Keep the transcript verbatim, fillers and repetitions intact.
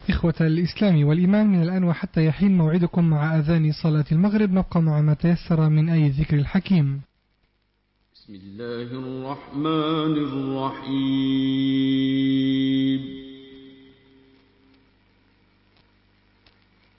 إخوة الإسلام والإيمان، من الآن وحتى يحين موعدكم مع أذان صلاة المغرب، نبقى مع ما تيسر من أي الذكر الحكيم. بسم الله الرحمن الرحيم.